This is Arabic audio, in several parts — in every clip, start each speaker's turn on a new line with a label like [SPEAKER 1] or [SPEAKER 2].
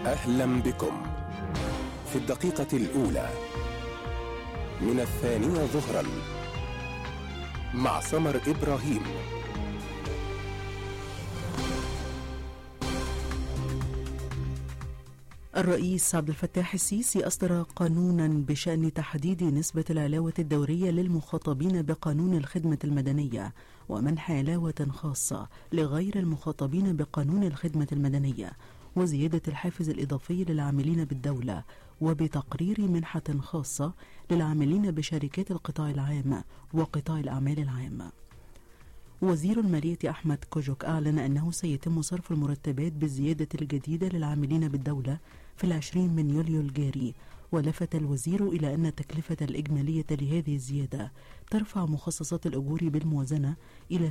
[SPEAKER 1] أهلا بكم في الدقيقة الأولى من 2:00 ظهرا مع سمر إبراهيم.
[SPEAKER 2] الرئيس عبد الفتاح السيسي أصدر قانونا بشأن تحديد نسبة العلاوة الدورية للمخاطبين بقانون الخدمة المدنية ومنح علاوة خاصة لغير المخاطبين بقانون الخدمة المدنية، وزيادة الحافز الإضافي للعاملين بالدولة، وبتقرير منحة خاصة للعاملين بشركات القطاع العام وقطاع الأعمال العام. وزير المالية أحمد كوجوك أعلن أنه سيتم صرف المرتبات بالزيادة الجديدة للعاملين بالدولة في 20 من يوليو الجاري، ولفت الوزير إلى أن التكلفة الإجمالية لهذه الزيادة ترفع مخصصات الأجور بالموازنة إلى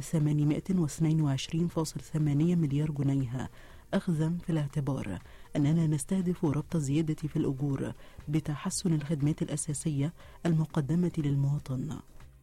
[SPEAKER 2] 822.8 مليار جنيه، أخذا في الاعتبار أننا نستهدف ربط الزيادة في الأجور بتحسن الخدمات الأساسية المقدمة للمواطن.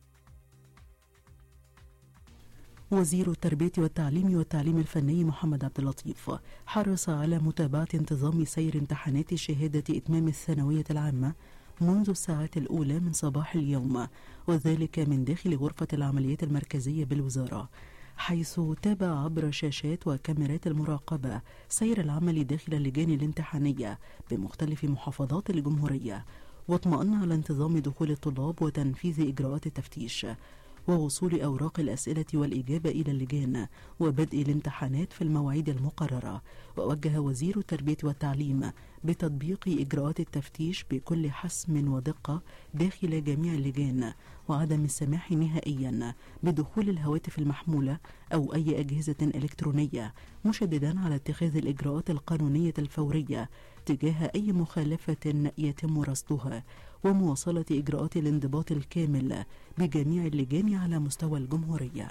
[SPEAKER 2] وزير التربية والتعليم الفني محمد عبد اللطيف حرص على متابعة انتظام سير امتحانات شهادة إتمام الثانوية العامة منذ الساعات الأولى من صباح اليوم، وذلك من داخل غرفة العمليات المركزية بالوزارة، حيث تابع عبر شاشات وكاميرات المراقبة سير العمل داخل اللجان الامتحانية بمختلف محافظات الجمهورية، واطمأن على انتظام دخول الطلاب وتنفيذ إجراءات التفتيش ووصول أوراق الأسئلة والإجابة إلى اللجان وبدء الامتحانات في المواعيد المقررة. ووجه وزير التربية والتعليم بتطبيق إجراءات التفتيش بكل حسم ودقة داخل جميع اللجان، وعدم السماح نهائيا بدخول الهواتف المحمولة أو أي أجهزة إلكترونية، مشددا على اتخاذ الإجراءات القانونية الفورية تجاه أي مخالفة يتم رصدها، ومواصلة إجراءات الانضباط الكامل بجميع اللجان على مستوى الجمهورية.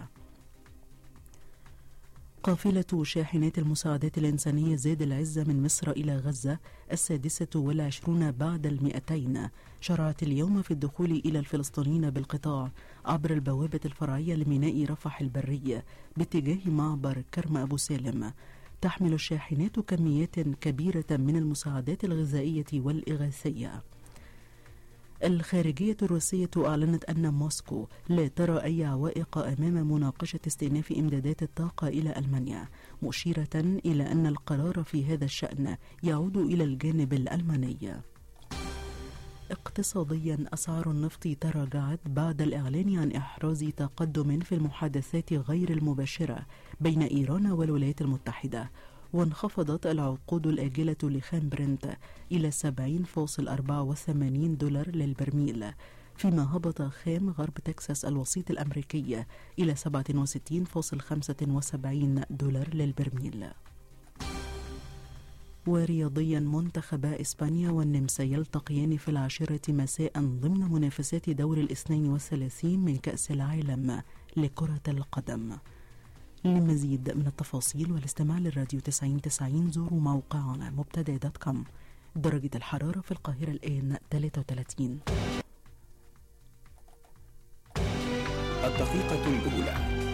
[SPEAKER 2] قافلة شاحنات المساعدات الإنسانية زاد العزة من مصر إلى غزة 26 بعد 200 شرعت اليوم في الدخول إلى الفلسطينيين بالقطاع عبر البوابة الفرعية لميناء رفح البري باتجاه معبر كرم أبو سالم. تحمل الشاحنات كميات كبيرة من المساعدات الغذائية والإغاثية. الخارجية الروسية أعلنت أن موسكو لا ترى أي عوائق أمام مناقشة استئناف إمدادات الطاقة إلى ألمانيا، مشيرة إلى أن القرار في هذا الشأن يعود إلى الجانب الألماني. اقتصاديا، أسعار النفط تراجعت بعد الإعلان عن إحراز تقدم في المحادثات غير المباشرة بين إيران والولايات المتحدة، وانخفضت العقود الآجلة لخام برنت إلى $70.84 للبرميل، فيما هبط خام غرب تكساس الوسيط الأمريكي إلى $67.75 للبرميل. ورياضيا، منتخبا إسبانيا والنمسا يلتقيان في 10 مساء ضمن منافسات دور 32 من كأس العالم لكرة القدم. لمزيد من التفاصيل والاستماع للراديو 90 زوروا موقعنا مبتدأ.com. درجة الحرارة في القاهرة الآن 33.
[SPEAKER 1] الدقيقة الأولى